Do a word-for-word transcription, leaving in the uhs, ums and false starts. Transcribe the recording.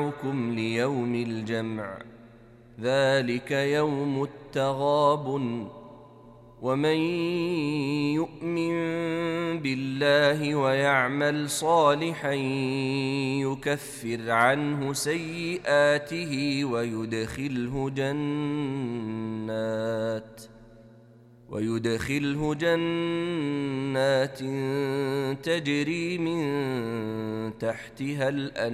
جمعكم ليوم الجمع ذلك يوم التغابن ومن يؤمن بالله ويعمل صالحا يكفر عنه سيئاته ويدخله جنات ويدخله جنات تجري من تحتها الأنهار